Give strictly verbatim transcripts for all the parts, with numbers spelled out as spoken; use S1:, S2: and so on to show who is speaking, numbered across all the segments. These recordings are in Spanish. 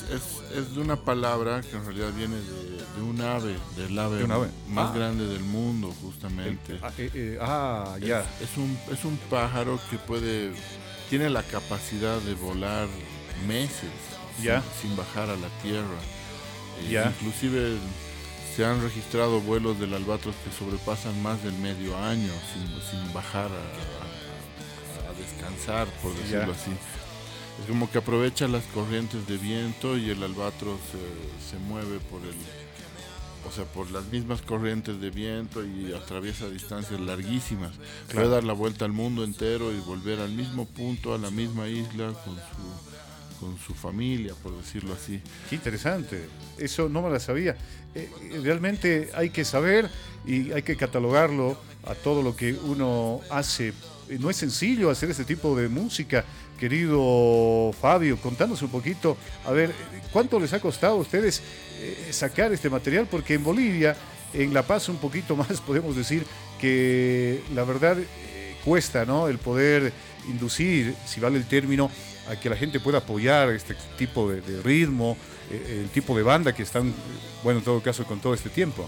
S1: es, es de una palabra que en realidad viene de, de un ave, del ave,
S2: ¿De un ave?
S1: más
S2: Ah.
S1: grande del mundo, justamente.
S2: Ah, eh, eh, ah, ya.
S1: Es, es un, es un pájaro que puede, tiene la capacidad de volar meses
S2: Ya.
S1: sin, sin bajar a la tierra. Eh,
S2: Ya.
S1: Inclusive se han registrado vuelos del albatros que sobrepasan más del medio año sin, sin bajar a, a- a descansar, por decirlo
S2: Ya.
S1: así. Es como que aprovecha las corrientes de viento y el albatros eh, se mueve por el, o sea, por las mismas corrientes de viento y atraviesa distancias larguísimas.
S2: Claro.
S1: Puede dar la vuelta al mundo entero y volver al mismo punto, a la misma isla con su, con su familia, por decirlo así.
S2: Qué interesante. Eso no me la sabía. Eh, realmente hay que saber y hay que catalogarlo a todo lo que uno hace. Eh, No es sencillo hacer este tipo de música, querido Fabio. Contanos un poquito, a ver, ¿cuánto les ha costado a ustedes eh, sacar este material? Porque en Bolivia, en La Paz un poquito más, podemos decir que la verdad eh, cuesta, ¿no? El poder inducir, si vale el término, a que la gente pueda apoyar este tipo de, de ritmo, eh, el tipo de banda que están, bueno, en todo caso, con todo este tiempo.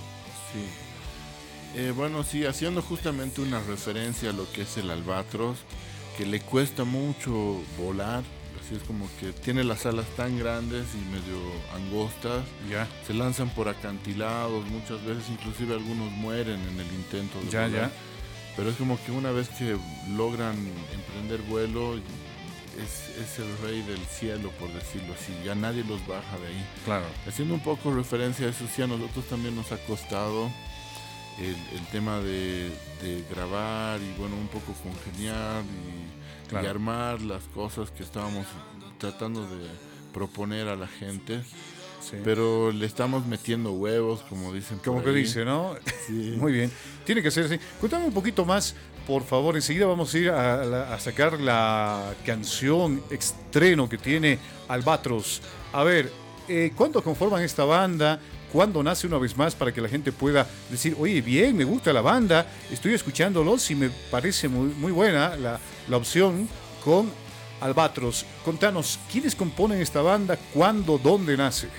S1: Sí. Eh, bueno, sí, haciendo justamente una referencia a lo que es el albatros, que le cuesta mucho volar, así es como que tiene las alas tan grandes y medio angostas,
S2: Ya,
S1: se lanzan por acantilados, muchas veces inclusive algunos mueren en el intento de
S2: ya,
S1: volar,
S2: ya.
S1: pero es como que una vez que logran emprender vuelo, es, es el rey del cielo, por decirlo así, ya nadie los baja de ahí.
S2: Claro.
S1: Haciendo un poco referencia a eso, sí, a nosotros también nos ha costado el, el tema de, de grabar y bueno, un poco congeniar y,
S2: Claro.
S1: y armar las cosas que estábamos tratando de proponer a la gente,
S2: Sí.
S1: pero le estamos metiendo huevos, como dicen por
S2: Como que
S1: ahí.
S2: dice, ¿no?
S1: Sí.
S2: Muy bien. Tiene que ser así. Cuéntame un poquito más, por favor. Enseguida vamos a ir a, la- a sacar la canción estreno que tiene Albatros. A ver, eh, ¿cuántos conforman esta banda? ¿Cuándo nace una vez más para que la gente pueda decir, oye, bien, me gusta la banda, estoy escuchándolos y me parece muy, muy buena la, la opción con Albatros? Contanos, ¿quiénes componen esta banda? ¿Cuándo? ¿Dónde nace?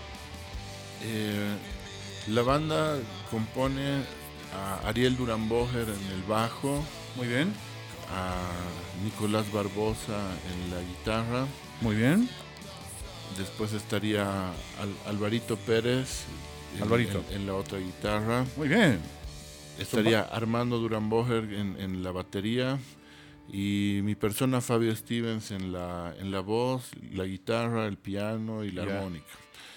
S1: Eh, la banda compone a Ariel Duranboger en el bajo,
S2: Muy bien,
S1: a Nicolás Barbosa en la guitarra,
S2: muy bien.
S1: después estaría Al- Alvarito Pérez en,
S2: Alvarito.
S1: en- en la otra guitarra,
S2: Muy bien.
S1: estaría Armando Duranboger en, en la batería y mi persona Fabio Stevens en la, en la voz, la guitarra, el piano y la
S2: Ya.
S1: armónica.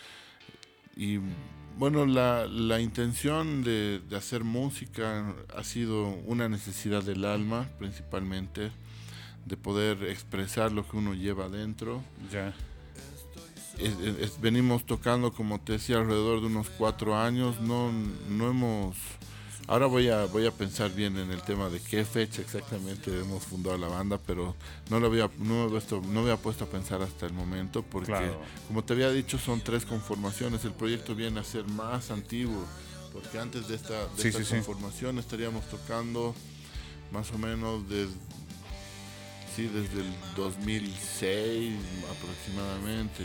S1: Y bueno, la, la intención de, de hacer música ha sido una necesidad del alma, principalmente, de poder expresar lo que uno lleva adentro.
S2: Ya.
S1: Es- es- es- venimos tocando, como te decía, alrededor de unos cuatro años. No, no hemos... Ahora voy a, voy a pensar bien en el tema de qué fecha exactamente hemos fundado la banda, pero no lo había, no me había puesto, no me había puesto a pensar hasta el momento, porque
S2: Claro.
S1: como te había dicho son tres conformaciones. El proyecto viene a ser más antiguo, porque antes de esta, de
S2: Sí,
S1: esta
S2: sí, sí.
S1: conformación estaríamos tocando más o menos desde, sí, desde el dos mil seis aproximadamente,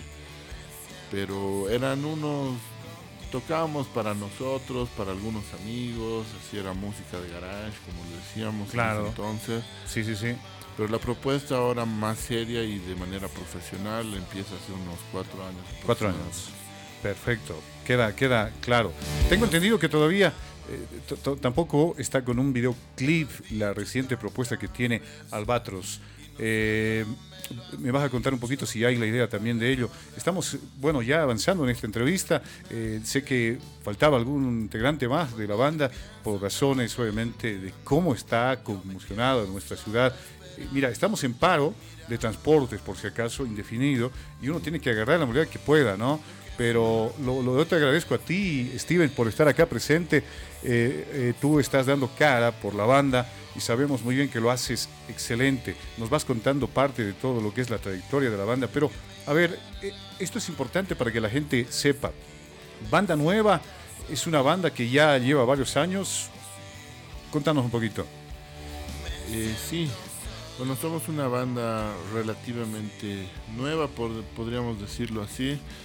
S1: pero eran unos... Tocábamos para nosotros, para algunos amigos, así era música de garage, como le decíamos
S2: Claro.
S1: en ese entonces.
S2: Sí, sí, sí.
S1: Pero la propuesta ahora más seria y de manera profesional empieza hace unos cuatro años.
S2: Cuatro años. Perfecto. Queda, queda claro. Tengo entendido que todavía eh, t- t- tampoco está con un videoclip la reciente propuesta que tiene Albatros. Eh, me vas a contar un poquito si hay la idea también de ello. Estamos, bueno, ya avanzando en esta entrevista. Eh, sé que faltaba algún integrante más de la banda por razones, obviamente, de cómo está conmocionada nuestra ciudad. Eh, mira, estamos en paro de transportes, por si acaso, indefinido, y uno tiene que agarrar la manera que pueda, ¿no? Pero lo, lo yo te agradezco a ti, Steven, por estar acá presente. Eh, eh, tú estás dando cara por la banda y sabemos muy bien que lo haces excelente. Nos vas contando parte de todo lo que es la trayectoria de la banda, pero a ver, eh, esto es importante para que la gente sepa. Banda nueva, es una banda que ya lleva varios años. Contanos un poquito.
S1: Eh, sí, bueno, somos una banda relativamente nueva, por- podríamos decirlo así.